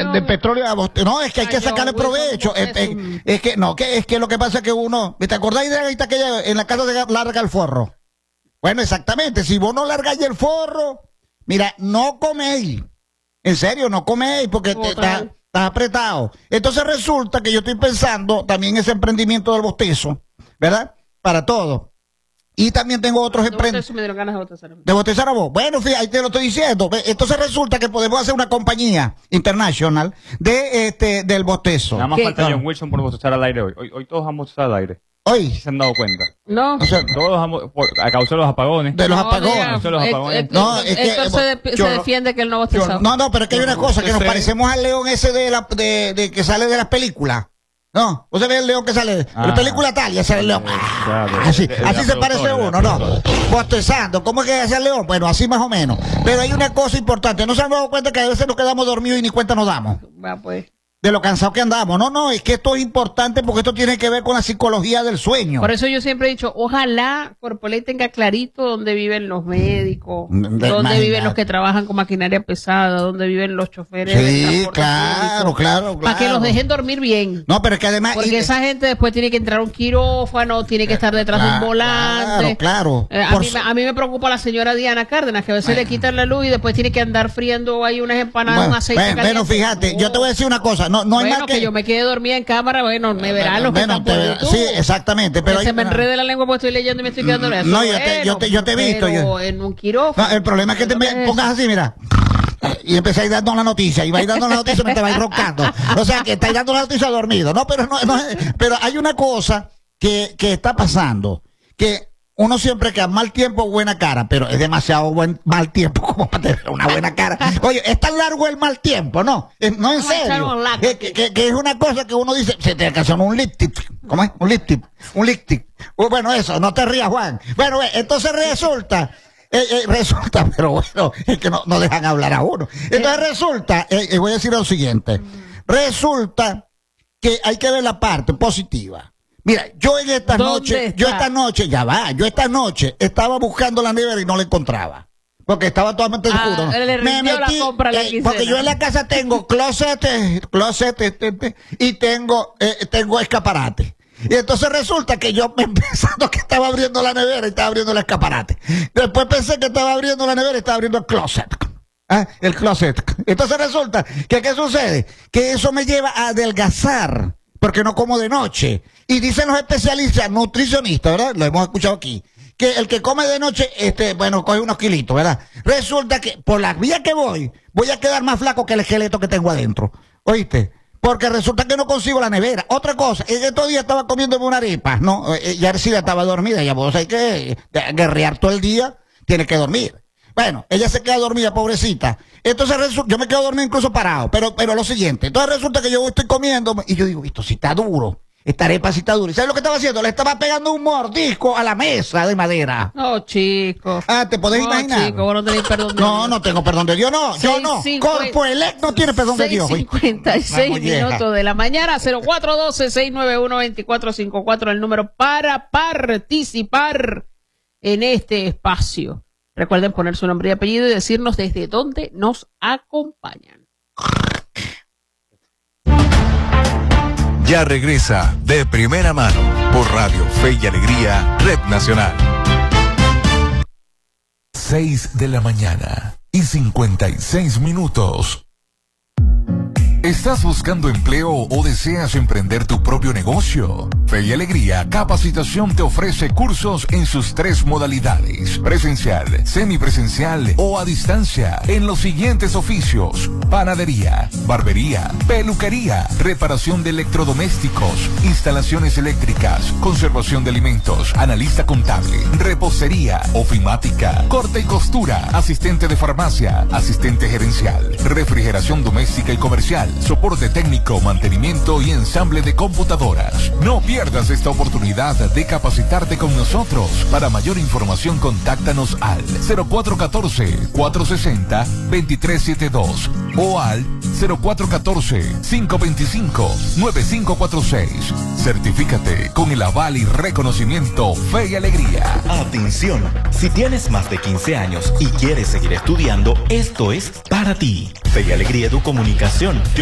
de petróleo a Bostero. No, es que hay que sacarle provecho. Es que lo que pasa es que uno, ¿te acordáis de la gaita aquella en la casa de larga el forro? Bueno, exactamente, si vos no largáis el forro, mira, no coméis. En serio, no coméis porque estás apretado. Entonces resulta que yo estoy pensando también ese emprendimiento del bostezo, ¿verdad? Para todo. Y también tengo otros emprendimientos. Me dieron ganas de bostezar. ¿De bostezar a vos? Bueno, fíjate, ahí te lo estoy diciendo. Entonces resulta que podemos hacer una compañía internacional del bostezo. Nada más falta John Wilson por bostezar al aire hoy. Hoy todos vamos a bostezar al aire. Hoy. ¿Se han dado cuenta? No. O sea, todos a causa de los apagones. De los apagones. No, es que entonces se defiende que él no bostezó. No, pero es que hay una cosa, que nos parecemos al león ese de que sale de las películas. No, vos sabés el león que sale, la película tal, ya sale el león. Así se parece uno, ¿no? Bostezando, ¿cómo es que hace el león? Bueno, así más o menos. Pero hay una cosa importante, ¿no se han dado cuenta que a veces nos quedamos dormidos y ni cuenta nos damos? Pues. De lo cansado que andamos. No, es que esto es importante porque esto tiene que ver con la psicología del sueño. Por eso yo siempre he dicho, ojalá Corpoley tenga clarito dónde viven los médicos, dónde viven los que trabajan con maquinaria pesada, dónde viven los choferes. Sí, claro. Para que los dejen dormir bien. No, pero es que además... Porque esa gente después tiene que entrar a un quirófano, tiene que estar detrás de un volante. Claro. A mí me preocupa la señora Diana Cárdenas, que a veces le quitan la luz y después tiene que andar friendo ahí unas empanadas, un aceite caliente. Bueno, fíjate, yo te voy a decir una cosa. No hay más que yo me quede dormida en cámara, bueno, me verán los que están por YouTube. Sí, exactamente. Pero se me enrede la lengua porque estoy leyendo y me estoy quedando eso. No, yo te he visto. Pero en un quirófano. No, el problema es que te pongas así, mira. Y empezáis dando la noticia, y vais dando la noticia y te vais roncando. O sea, que estáis dando la noticia dormido. No, pero hay una cosa que está pasando, que uno siempre queda mal tiempo, buena cara, pero es demasiado mal tiempo como para tener una buena cara. Oye, es tan largo el mal tiempo, ¿no? No, en serio. Que es una cosa que uno dice, se tiene que hacer un lip tip. ¿Cómo es? Un lip tip. Bueno, eso, no te rías, Juan. Bueno, entonces resulta, pero bueno, es que no dejan hablar a uno. Entonces resulta, voy a decir lo siguiente, resulta que hay que ver la parte positiva. Mira, yo esta noche estaba buscando la nevera y no la encontraba. Porque estaba totalmente oscuro. Me metí, porque yo en la casa tengo closet y tengo escaparate. Y entonces resulta que yo pensando que estaba abriendo la nevera y estaba abriendo el escaparate. Después pensé que estaba abriendo la nevera y estaba abriendo el closet. El closet. Entonces resulta que ¿qué sucede? Que eso me lleva a adelgazar. Porque no como de noche. Y dicen los especialistas, nutricionistas, ¿verdad? Lo hemos escuchado aquí. Que el que come de noche, coge unos kilitos, ¿verdad? Resulta que por la vía que voy a quedar más flaco que el esqueleto que tengo adentro. ¿Oíste? Porque resulta que no consigo la nevera. Otra cosa, estos días estaba comiéndome una arepa, ¿no? Ya Arcila estaba dormida, ya vos hay que guerrear todo el día, tiene que dormir. Bueno, ella se queda dormida, pobrecita. Entonces yo me quedo dormido incluso parado. Pero lo siguiente, entonces resulta que yo estoy comiendo y yo digo, esto sí está duro. Esta arepa sí está dura. ¿Y sabes lo que estaba haciendo? Le estaba pegando un mordisco a la mesa de madera. No, chico. ¿Te podés imaginar? Chico, vos no tenés perdón de Dios. No tengo perdón de Dios, no. Yo no. Corpoelec no tiene perdón de Dios. 56 minutos de la mañana, 0412-691-2454, el número para participar en este espacio. Recuerden poner su nombre y apellido y decirnos desde dónde nos acompañan. Ya regresa De Primera Mano por Radio Fe y Alegría, Red Nacional. 6 de la mañana y 56 minutos. ¿Estás buscando empleo o deseas emprender tu propio negocio? Fe y Alegría Capacitación te ofrece cursos en sus 3 modalidades: presencial, semipresencial o a distancia, en los siguientes oficios: panadería, barbería, peluquería, reparación de electrodomésticos, instalaciones eléctricas, conservación de alimentos, analista contable, repostería, ofimática, corte y costura, asistente de farmacia, asistente gerencial, refrigeración doméstica y comercial, soporte técnico, mantenimiento y ensamble de computadoras. No pierdas esta oportunidad de capacitarte con nosotros. Para mayor información, contáctanos al 0414-460-2372 o al 0414-525-9546. Certifícate con el aval y reconocimiento Fe y Alegría. Atención, si tienes más de 15 años y quieres seguir estudiando, esto es para ti. Fe y Alegría Educomunicación